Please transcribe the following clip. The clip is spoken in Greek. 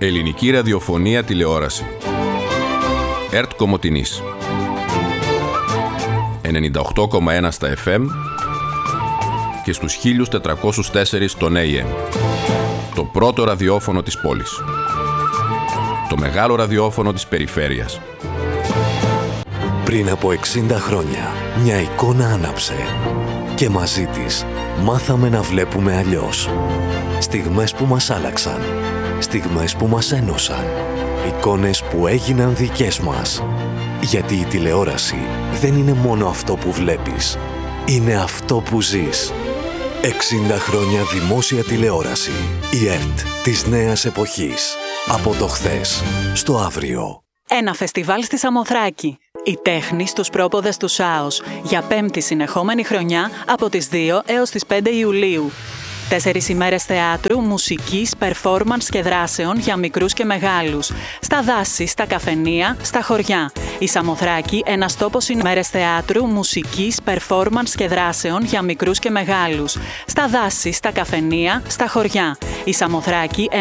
Ελληνική ραδιοφωνία τηλεόραση. ΕΡΤ Κομοτηνής. 98,1 στα FM και στους 1404 στον AM. Το πρώτο ραδιόφωνο της πόλης. Το μεγάλο ραδιόφωνο της περιφέρειας. Πριν από 60 χρόνια, μια εικόνα άναψε και μαζί της μάθαμε να βλέπουμε αλλιώς. Στιγμές που μας άλλαξαν, στιγμές που μας ένωσαν, εικόνες που έγιναν δικές μας. Γιατί η τηλεόραση δεν είναι μόνο αυτό που βλέπεις, είναι αυτό που ζεις. 60 χρόνια δημόσια τηλεόραση. Η ΕΡΤ της νέας εποχής. Από το χθες στο αύριο. Ένα φεστιβάλ στη Σαμοθράκη. Η τέχνη στους πρόποδες του ΣΑΟΣ για 5η συνεχόμενη χρονιά από τις 2 έως τις 5 Ιουλίου. 4 ημέρες θεάτρου, μουσικής, performance και δράσεων για μικρούς και μεγάλους. Στα δάση, στα καφενεία, στα χωριά. Η Σαμοθράκη, ένας τόπος ημέρες θεάτρου, μουσικής, performance και δράσεων για μικρούς και μεγάλους. Στα δάση, στα καφενεία, στα χωριά. Η Σαμοθράκη,